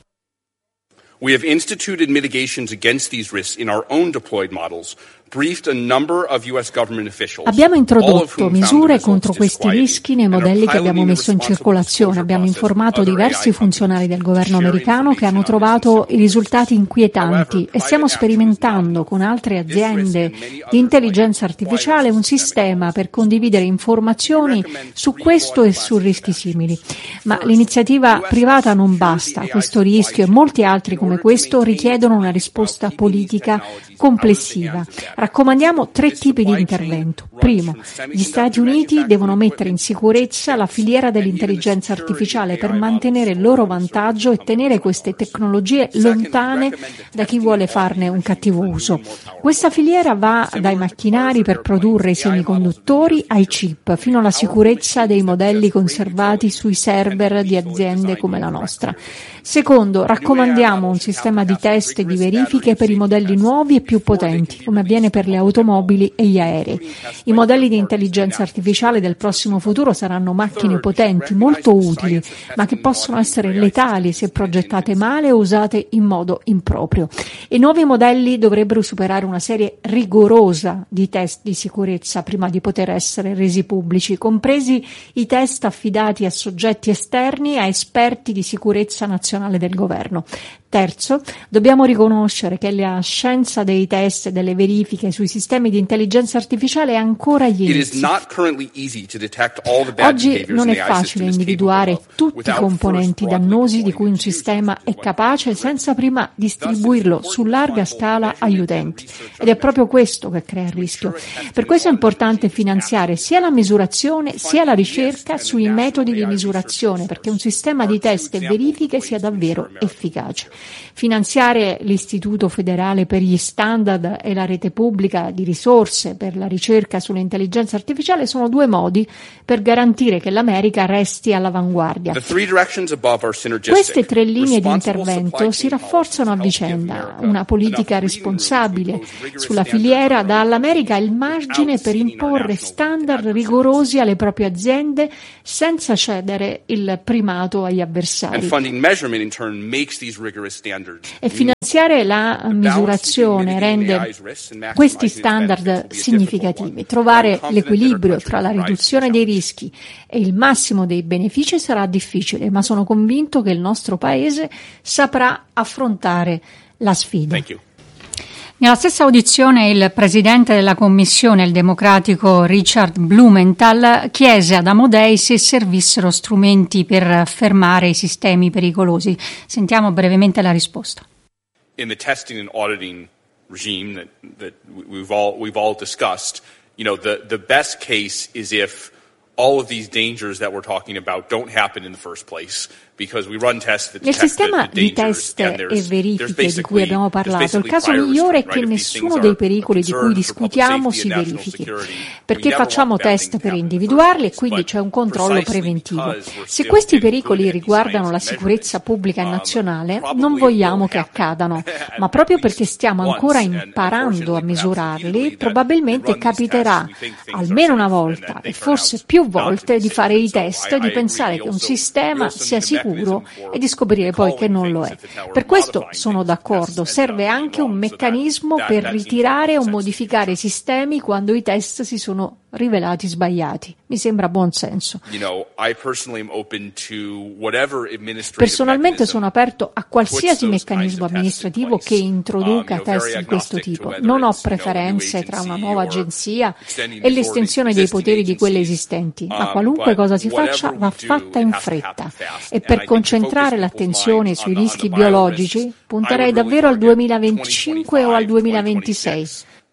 We have instituted mitigations against these risks in our own deployed models. Abbiamo introdotto misure contro questi rischi nei modelli che abbiamo messo in circolazione. Abbiamo informato diversi funzionari del governo americano che hanno trovato i risultati inquietanti e stiamo sperimentando con altre aziende di intelligenza artificiale un sistema per condividere informazioni su questo e su rischi simili. Ma l'iniziativa privata non basta. Questo rischio e molti altri come questo richiedono una risposta politica complessiva. Raccomandiamo tre tipi di intervento. Primo, gli Stati Uniti devono mettere in sicurezza la filiera dell'intelligenza artificiale per mantenere il loro vantaggio e tenere queste tecnologie lontane da chi vuole farne un cattivo uso. Questa filiera va dai macchinari per produrre i semiconduttori ai chip, fino alla sicurezza dei modelli conservati sui server di aziende come la nostra. Secondo, raccomandiamo un sistema di test e di verifiche per i modelli nuovi e più potenti, come avviene per le automobili e gli aerei. I modelli di intelligenza artificiale del prossimo futuro saranno macchine potenti, molto utili, ma che possono essere letali se progettate male o usate in modo improprio. I nuovi modelli dovrebbero superare una serie rigorosa di test di sicurezza prima di poter essere resi pubblici, compresi i test affidati a soggetti esterni e a esperti di sicurezza nazionale del governo. Terzo, dobbiamo riconoscere che la scienza dei test e delle verifiche sui sistemi di intelligenza artificiale è ancora agli inizi. Oggi non è facile individuare tutti i componenti dannosi di cui un sistema è capace senza prima distribuirlo su larga scala agli utenti. Ed è proprio questo che crea il rischio. Per questo è importante finanziare sia la misurazione sia la ricerca sui metodi di misurazione, perché un sistema di test e verifiche sia davvero efficace. Finanziare l'Istituto Federale per gli Standard e la rete pubblica pubblica di risorse per la ricerca sull'intelligenza artificiale sono due modi per garantire che l'America resti all'avanguardia. Queste tre linee di intervento si rafforzano a vicenda. Una politica responsabile sulla filiera dà all'America il margine per imporre standard rigorosi alle proprie aziende senza cedere il primato agli avversari. E finanziare la misurazione rende questi standard significativi. Trovare l'equilibrio tra la riduzione dei rischi e il massimo dei benefici sarà difficile, ma sono convinto che il nostro Paese saprà affrontare la sfida. Nella stessa audizione il presidente della commissione, il democratico Richard Blumenthal, chiese ad Amodei se servissero strumenti per fermare i sistemi pericolosi. Sentiamo brevemente la risposta. In the testing and auditing regime that, that we've all we've all discussed, you know, the the best case is if all of these dangers that we're talking about don't happen in the first place. Nel sistema di test e verifiche di cui abbiamo parlato, il caso migliore è che nessuno dei pericoli di cui discutiamo si verifichi, perché facciamo test per individuarli e quindi c'è un controllo preventivo. Se questi pericoli riguardano la sicurezza pubblica e nazionale, non vogliamo che accadano, ma proprio perché stiamo ancora imparando a misurarli, probabilmente capiterà almeno una volta e forse più volte di fare i test e di pensare che un sistema sia sicuro e di scoprire poi che non lo è. Per questo sono d'accordo, serve anche un meccanismo per ritirare o modificare i sistemi quando i test si sono rivelati sbagliati. Mi sembra buon senso. Personalmente sono aperto a qualsiasi meccanismo amministrativo che introduca test di questo tipo. Non ho preferenze tra una nuova agenzia e l'estensione dei poteri di quelle esistenti, ma qualunque cosa si faccia va fatta in fretta. E per concentrare l'attenzione sui rischi biologici, punterei davvero al duemilaventicinque o al duemilaventisei.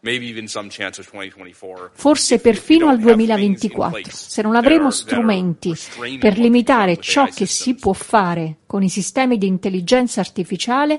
Forse perfino al duemilaventiquattro. Se non avremo strumenti per limitare ciò che si può fare con i sistemi di intelligenza artificiale,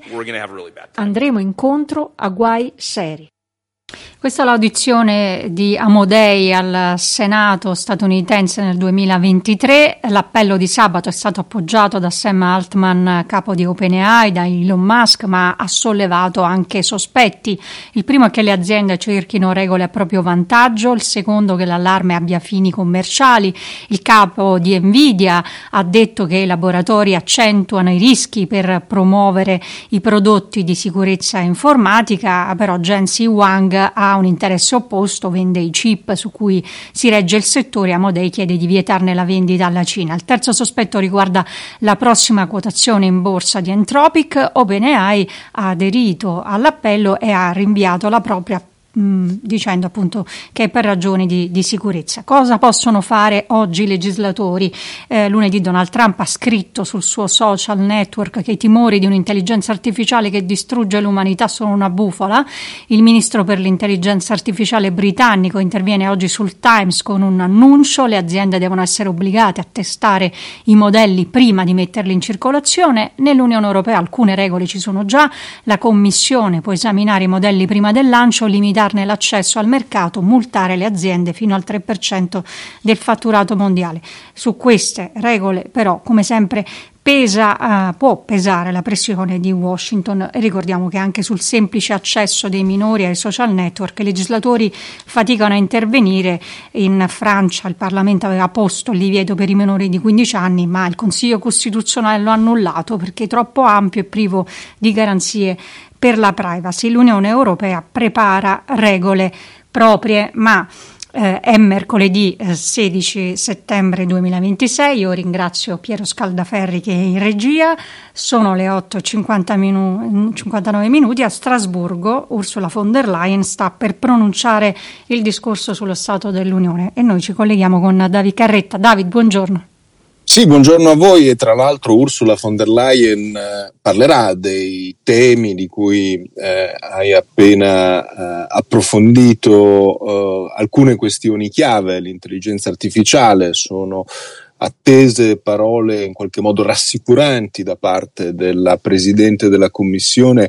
andremo incontro a guai seri. Questa è l'audizione di Amodei al Senato statunitense nel duemilaventitré. L'appello di sabato è stato appoggiato da Sam Altman, capo di OpenAI, da Elon Musk, ma ha sollevato anche sospetti. Il primo è che le aziende cerchino regole a proprio vantaggio, il secondo che l'allarme abbia fini commerciali. Il capo di Nvidia ha detto che i laboratori accentuano i rischi per promuovere i prodotti di sicurezza informatica, però Jensi Huang ha un interesse opposto, vende i chip su cui si regge il settore. Amodei chiede di vietarne la vendita alla Cina. Il terzo sospetto riguarda la prossima quotazione in borsa di Anthropic. OpenAI ha aderito all'appello e ha rinviato la propria dicendo appunto che è per ragioni di, di sicurezza. Cosa possono fare oggi i legislatori? Eh, lunedì Donald Trump ha scritto sul suo social network che i timori di un'intelligenza artificiale che distrugge l'umanità sono una bufala. Il ministro per l'intelligenza artificiale britannico interviene oggi sul Times con un annuncio: le aziende devono essere obbligate a testare i modelli prima di metterli in circolazione. Nell'Unione Europea alcune regole ci sono già, la Commissione può esaminare i modelli prima del lancio, limitare l'accesso al mercato, multare le aziende fino al tre per cento del fatturato mondiale. Su queste regole però, come sempre, pesa, uh, può pesare la pressione di Washington. E ricordiamo che anche sul semplice accesso dei minori ai social network i legislatori faticano a intervenire. In Francia il Parlamento aveva posto il divieto per i minori di quindici anni, ma il Consiglio Costituzionale lo ha annullato perché troppo ampio e privo di garanzie per la privacy. L'Unione Europea prepara regole proprie, ma eh, è mercoledì eh, sedici settembre duemilaventisei. Io ringrazio Piero Scaldaferri che è in regia. Sono le otto e cinquantanove minuti. A Strasburgo Ursula von der Leyen sta per pronunciare il discorso sullo Stato dell'Unione e noi ci colleghiamo con David Carretta. David, buongiorno. Sì, buongiorno a voi. E tra l'altro Ursula von der Leyen eh, parlerà dei temi di cui eh, hai appena eh, approfondito eh, alcune questioni chiave. L'intelligenza artificiale, sono attese parole in qualche modo rassicuranti da parte della Presidente della Commissione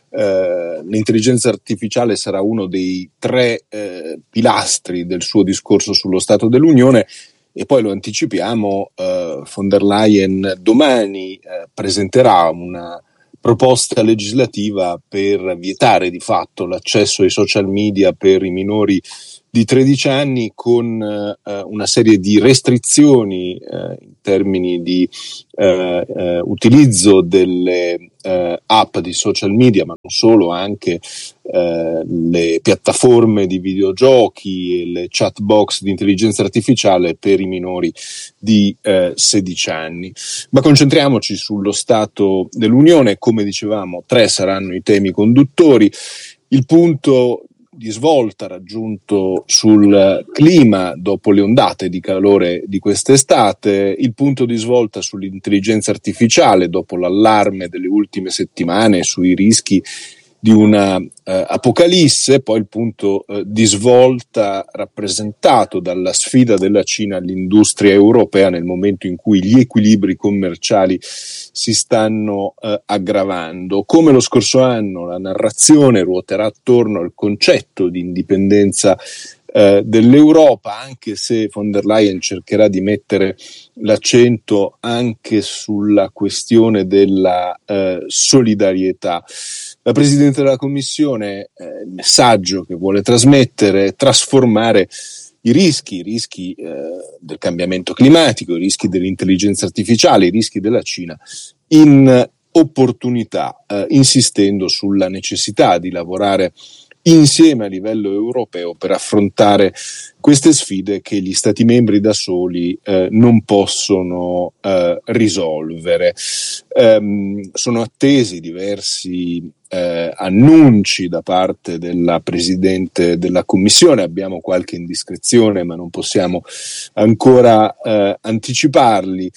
eh, l'intelligenza artificiale sarà uno dei tre eh, pilastri del suo discorso sullo Stato dell'Unione. E poi lo anticipiamo, eh, von der Leyen domani eh, presenterà una proposta legislativa per vietare di fatto l'accesso ai social media per i minori di tredici anni, con eh, una serie di restrizioni eh, in termini di eh, eh, utilizzo delle eh, app di social media, ma non solo, anche eh, le piattaforme di videogiochi e le chat box di intelligenza artificiale per i minori di eh, sedici anni. Ma concentriamoci sullo Stato dell'Unione. Come dicevamo, tre saranno i temi conduttori. Il punto di svolta raggiunto sul clima dopo le ondate di calore di quest'estate, il punto di svolta sull'intelligenza artificiale dopo l'allarme delle ultime settimane sui rischi di una eh, apocalisse, poi il punto eh, di svolta rappresentato dalla sfida della Cina all'industria europea nel momento in cui gli equilibri commerciali si stanno eh, aggravando. Come lo scorso anno, la narrazione ruoterà attorno al concetto di indipendenza eh, dell'Europa, anche se von der Leyen cercherà di mettere l'accento anche sulla questione della eh, solidarietà. La Presidente della Commissione, eh, il messaggio che vuole trasmettere è trasformare i rischi, i rischi eh, del cambiamento climatico, i rischi dell'intelligenza artificiale, i rischi della Cina, in opportunità, eh, insistendo sulla necessità di lavorare insieme a livello europeo per affrontare queste sfide che gli Stati membri da soli eh, non possono eh, risolvere. Um, sono attesi diversi eh, annunci da parte della Presidente della Commissione, abbiamo qualche indiscrezione ma non possiamo ancora eh, anticiparli.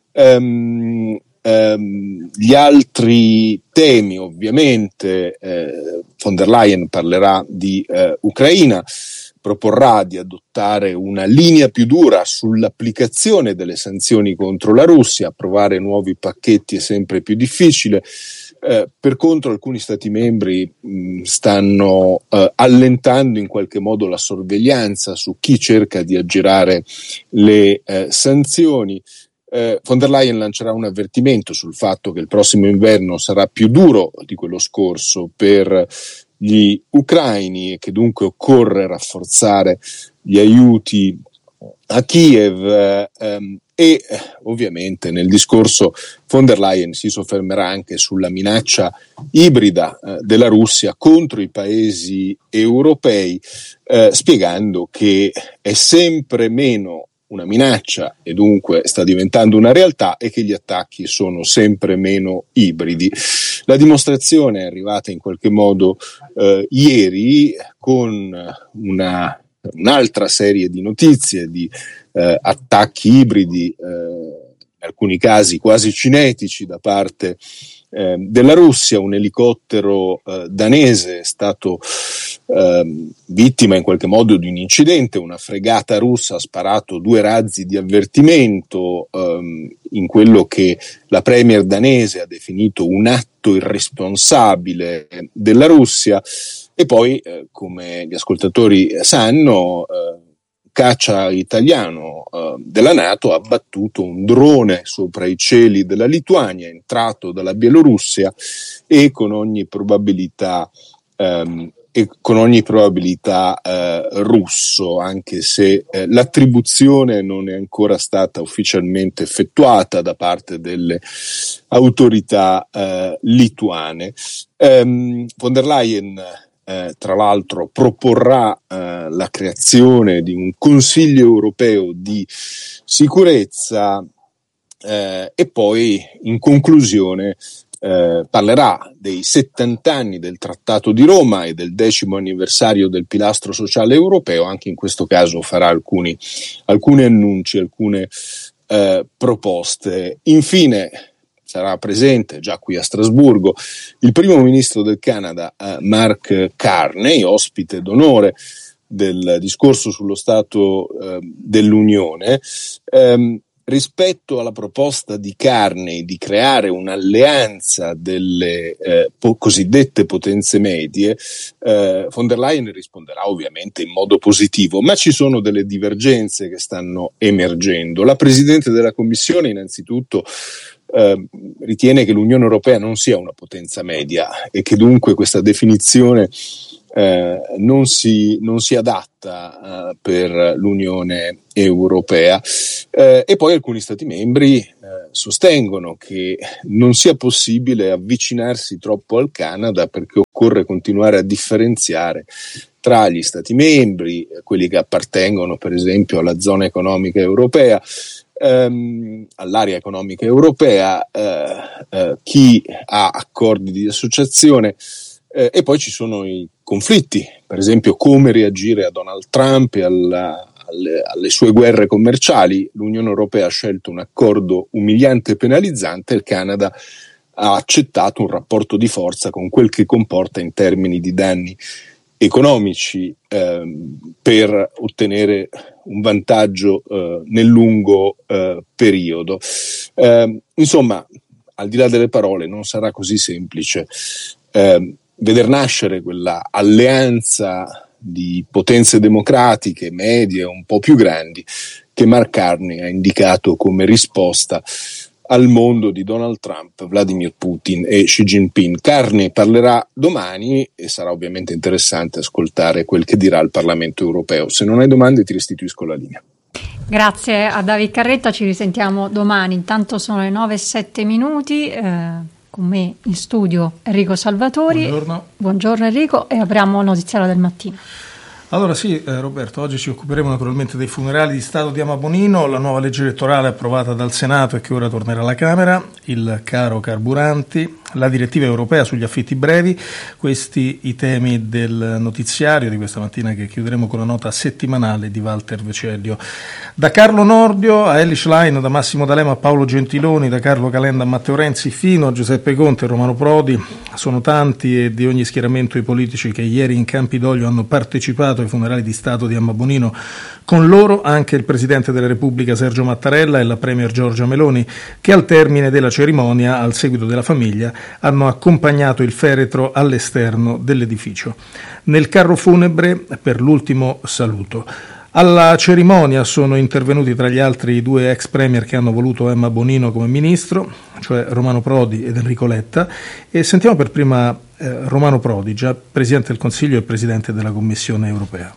Um, Um, gli altri temi, ovviamente, eh, von der Leyen parlerà di eh, Ucraina, proporrà di adottare una linea più dura sull'applicazione delle sanzioni contro la Russia, approvare nuovi pacchetti è sempre più difficile. Eh, per contro alcuni Stati membri mh, stanno eh, allentando in qualche modo la sorveglianza su chi cerca di aggirare le eh, sanzioni. Eh, von der Leyen lancerà un avvertimento sul fatto che il prossimo inverno sarà più duro di quello scorso per gli ucraini e che dunque occorre rafforzare gli aiuti a Kiev eh, ehm, e ovviamente nel discorso von der Leyen si soffermerà anche sulla minaccia ibrida eh, della Russia contro i paesi europei, eh, spiegando che è sempre meno una minaccia e dunque sta diventando una realtà e che gli attacchi sono sempre meno ibridi. La dimostrazione è arrivata in qualche modo eh, ieri con una, un'altra serie di notizie di eh, attacchi ibridi, eh, in alcuni casi quasi cinetici da parte eh, della Russia. Un elicottero eh, danese è stato eh, vittima in qualche modo di un incidente, una fregata russa ha sparato due razzi di avvertimento ehm, in quello che la premier danese ha definito un atto irresponsabile della Russia. E poi, eh, come gli ascoltatori sanno, eh, caccia italiano eh, della NATO ha abbattuto un drone sopra i cieli della Lituania, entrato dalla Bielorussia e con ogni probabilità ehm, e con ogni probabilità eh, russo, anche se eh, l'attribuzione non è ancora stata ufficialmente effettuata da parte delle autorità eh, lituane. Um, von der Leyen Eh, tra l'altro proporrà eh, la creazione di un Consiglio europeo di sicurezza eh, e poi in conclusione eh, parlerà dei settanta anni del Trattato di Roma e del decimo anniversario del pilastro sociale europeo. Anche in questo caso farà alcuni, alcuni annunci, alcune eh, proposte. Infine sarà presente, già qui a Strasburgo, il primo ministro del Canada, eh, Mark Carney, ospite d'onore del discorso sullo Stato eh, dell'Unione. Um, rispetto alla proposta di Carney di creare un'alleanza delle eh, po- cosiddette potenze medie, eh, von der Leyen risponderà ovviamente in modo positivo, ma ci sono delle divergenze che stanno emergendo. La Presidente della Commissione innanzitutto eh, ritiene che l'Unione Europea non sia una potenza media e che dunque questa definizione Eh, non si, non si adatta eh, per l'Unione Europea eh, e poi alcuni Stati membri eh, sostengono che non sia possibile avvicinarsi troppo al Canada perché occorre continuare a differenziare tra gli Stati membri, quelli che appartengono per esempio alla zona economica europea, ehm, all'area economica europea, eh, eh, chi ha accordi di associazione. Eh, e poi ci sono i conflitti, per esempio come reagire a Donald Trump e alla, alle, alle sue guerre commerciali. L'Unione Europea ha scelto un accordo umiliante e penalizzante, il Canada ha accettato un rapporto di forza con quel che comporta in termini di danni economici eh, per ottenere un vantaggio eh, nel lungo eh, periodo. Eh, insomma, al di là delle parole, non sarà così semplice eh, veder nascere quella alleanza di potenze democratiche, medie, un po' più grandi, che Mark Carney ha indicato come risposta al mondo di Donald Trump, Vladimir Putin e Xi Jinping. Carney parlerà domani e sarà ovviamente interessante ascoltare quel che dirà il Parlamento europeo. Se non hai domande ti restituisco la linea. Grazie a David Carretta, ci risentiamo domani. Intanto sono le nove e sette minuti. Eh... Con me in studio Enrico Salvatori. Buongiorno. Buongiorno Enrico, e apriamo il notiziario del mattino. Allora sì, eh, Roberto, oggi ci occuperemo naturalmente dei funerali di Stato di Emma Bonino, la nuova legge elettorale approvata dal Senato e che ora tornerà alla Camera, il caro carburanti, la direttiva europea sugli affitti brevi, questi i temi del notiziario di questa mattina che chiuderemo con la nota settimanale di Walter Vecellio. Da Carlo Nordio a Elly Schlein, da Massimo D'Alema a Paolo Gentiloni, da Carlo Calenda a Matteo Renzi, fino a Giuseppe Conte e Romano Prodi, sono tanti e di ogni schieramento i politici che ieri in Campidoglio hanno partecipato ai funerali di Stato di Emma Bonino, con loro anche il Presidente della Repubblica Sergio Mattarella e la Premier Giorgia Meloni, che al termine della cerimonia, al seguito della famiglia, hanno accompagnato il feretro all'esterno dell'edificio. Nel carro funebre per l'ultimo saluto. Alla cerimonia sono intervenuti tra gli altri i due ex premier che hanno voluto Emma Bonino come ministro, cioè Romano Prodi ed Enrico Letta, e sentiamo per prima eh, Romano Prodi, già Presidente del Consiglio e Presidente della Commissione europea.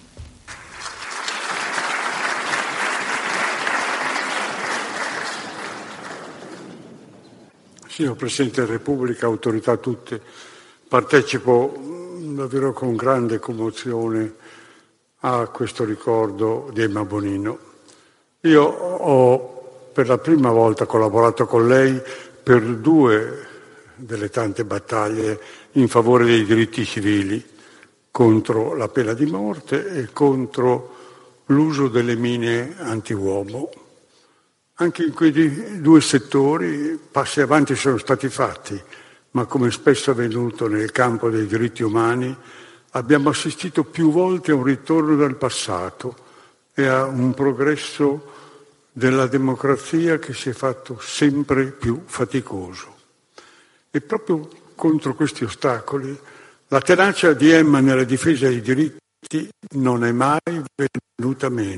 Signor Presidente della Repubblica, autorità tutte, partecipo davvero con grande commozione a questo ricordo di Emma Bonino. Io ho per la prima volta collaborato con lei per due delle tante battaglie in favore dei diritti civili, contro la pena di morte e contro l'uso delle mine antiuomo. Anche in quei due settori passi avanti sono stati fatti, ma come spesso è avvenuto nel campo dei diritti umani, abbiamo assistito più volte a un ritorno dal passato e a un progresso della democrazia che si è fatto sempre più faticoso. E proprio contro questi ostacoli la tenacia di Emma nella difesa dei diritti non è mai venuta meno.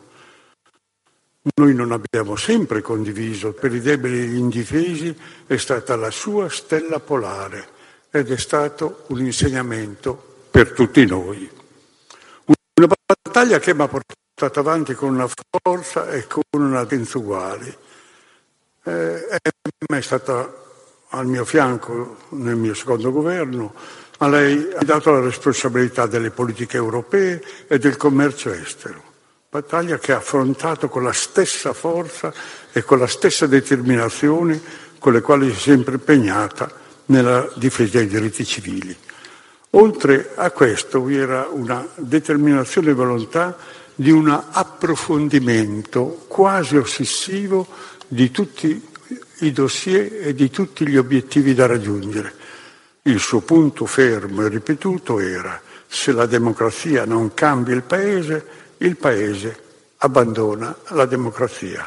Noi non abbiamo sempre condiviso, per i deboli e gli indifesi è stata la sua stella polare ed è stato un insegnamento per tutti noi. Una battaglia che mi ha portato avanti con una forza e con una tenza uguali. Eh, Emma è stata al mio fianco nel mio secondo governo, a lei ha dato la responsabilità delle politiche europee e del commercio estero. Battaglia che ha affrontato con la stessa forza e con la stessa determinazione con le quali si è sempre impegnata nella difesa dei diritti civili. Oltre a questo vi era una determinazione e volontà di un approfondimento quasi ossessivo di tutti i dossier e di tutti gli obiettivi da raggiungere. Il suo punto fermo e ripetuto era: se la democrazia non cambia il Paese, il Paese abbandona la democrazia.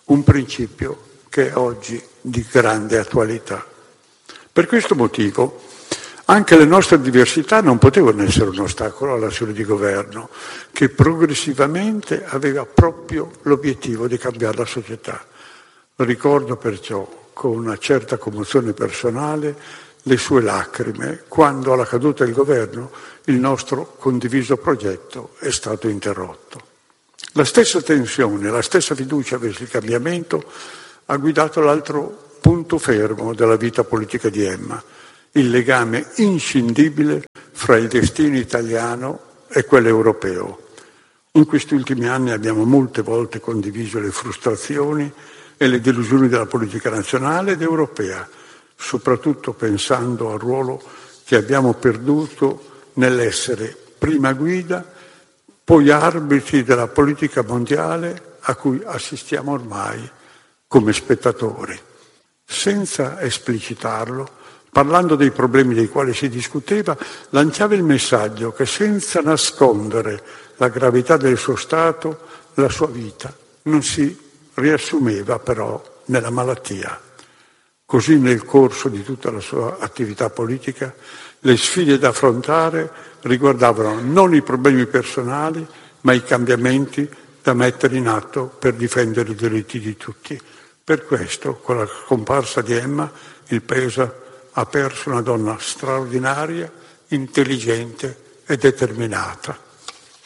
un principio che è oggi di grande attualità. Per questo motivo anche le nostre diversità non potevano essere un ostacolo all'azione di governo che progressivamente aveva proprio l'obiettivo di cambiare la società. Ricordo perciò con una certa commozione personale le sue lacrime quando alla caduta del governo il nostro condiviso progetto è stato interrotto. La stessa tensione, la stessa fiducia verso il cambiamento ha guidato l'altro punto fermo della vita politica di Emma, il legame inscindibile fra il destino italiano e quello europeo. In questi ultimi anni abbiamo molte volte condiviso le frustrazioni e le delusioni della politica nazionale ed europea, soprattutto pensando al ruolo che abbiamo perduto nell'essere prima guida, poi arbitri della politica mondiale a cui assistiamo ormai come spettatori. Senza esplicitarlo, parlando dei problemi dei quali si discuteva, lanciava il messaggio che senza nascondere la gravità del suo stato, la sua vita non si riassumeva però nella malattia. Così nel corso di tutta la sua attività politica, le sfide da affrontare riguardavano non i problemi personali, ma i cambiamenti da mettere in atto per difendere i diritti di tutti. Per questo, con la scomparsa di Emma, il Paese ha perso una donna straordinaria, intelligente e determinata.